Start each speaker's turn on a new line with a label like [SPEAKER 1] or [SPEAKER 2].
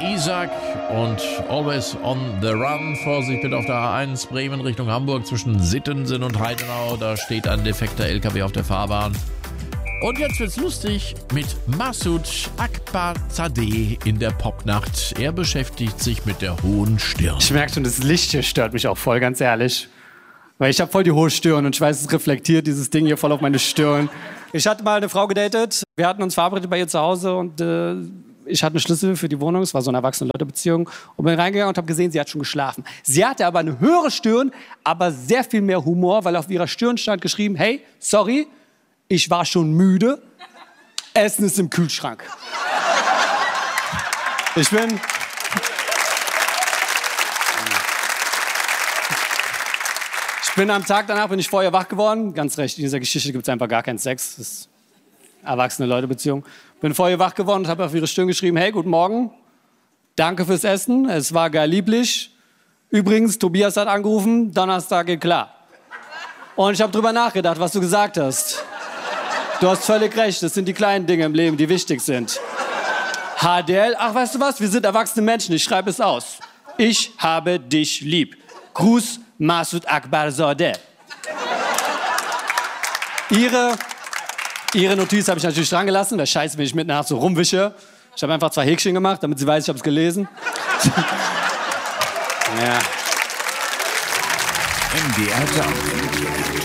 [SPEAKER 1] Isaac und Always on the Run. Vorsicht bitte auf der A1 Bremen Richtung Hamburg zwischen Sittensen und Heidenau. Da steht ein defekter LKW auf der Fahrbahn. Und jetzt wird's lustig mit Masoud Akbarzadeh in der Popnacht. Er beschäftigt sich mit der hohen Stirn.
[SPEAKER 2] Ich merke schon, das Licht hier stört mich auch voll, ganz ehrlich. Weil ich habe voll die hohe Stirn und ich weiß, es reflektiert dieses Ding hier voll auf meine Stirn. Ich hatte mal eine Frau gedatet. Wir hatten uns verabredet bei ihr zu Hause und ich hatte einen Schlüssel für die Wohnung. Es war so eine Erwachsene-Leute-Beziehung. Und bin reingegangen und habe gesehen, sie hat schon geschlafen. Sie hatte aber eine höhere Stirn, aber sehr viel mehr Humor, weil auf ihrer Stirn stand geschrieben, hey, sorry, ich war schon müde. Essen ist im Kühlschrank. Ich bin am Tag danach vor ihr wach geworden. Ganz recht, in dieser Geschichte gibt es einfach gar keinen Sex. Das ist Erwachsene-Leute-Beziehung. Bin vor ihr wach geworden und habe auf ihre Stirn geschrieben, hey, guten Morgen, danke fürs Essen, es war gar lieblich. Übrigens, Tobias hat angerufen, Donnerstag geht klar. Und ich habe drüber nachgedacht, was du gesagt hast. Du hast völlig recht, das sind die kleinen Dinge im Leben, die wichtig sind. HDL, ach, weißt du was, wir sind erwachsene Menschen, ich schreibe es aus. Ich habe dich lieb. Gruß, Masoud Akbarzadeh. Ihre Notiz habe ich natürlich dran gelassen. Wäre scheiße, wenn ich mit nach so rumwische. Ich habe einfach 2 Häkchen gemacht, damit sie weiß, ich habe es gelesen. Ja.
[SPEAKER 3] MDR Jump.